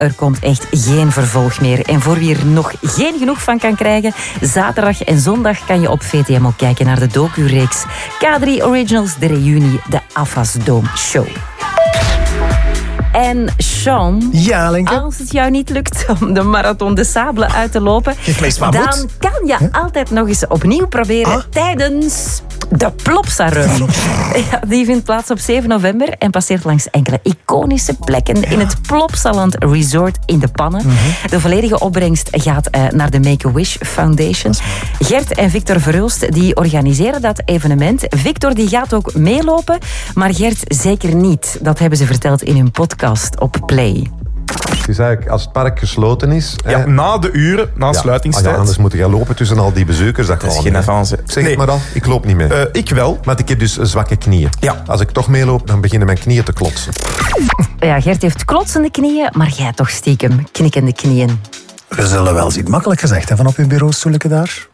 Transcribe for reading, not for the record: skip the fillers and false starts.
er komt echt geen vervolg meer. En voor wie er nog geen genoeg van kan krijgen, zaterdag en zondag kan je op VTM ook kijken naar de docu-reeks K3 Originals, de reunie, de Afas Dome Show. En Sean, ja, Lenke? Als het jou niet lukt om de Marathon de Sable uit te lopen, dan kan je altijd nog eens opnieuw proberen tijdens de Plopsa-run. Ja, die vindt plaats op 7 november en passeert langs enkele iconische plekken in het Plopsaland Resort in de Pannen. De volledige opbrengst gaat naar de Make-A-Wish Foundation. Gert en Victor Verhulst die organiseren dat evenement. Victor die gaat ook meelopen, maar Gert zeker niet. Dat hebben ze verteld in hun podcast op Play. Het is eigenlijk, als het park gesloten is... Ja, na de uren, na sluitingstijd. Anders moet je lopen tussen al die bezoekers. Dat is geen avance. Zeg het maar dan, ik loop niet mee. Ik wel. Want ik heb dus zwakke knieën. Ja. Als ik toch meeloop, dan beginnen mijn knieën te klotsen. Ja, Gert heeft klotsende knieën, maar jij toch stiekem knikkende knieën. We zullen wel zien. Makkelijk gezegd, hè, van op uw bureaustoelje daar.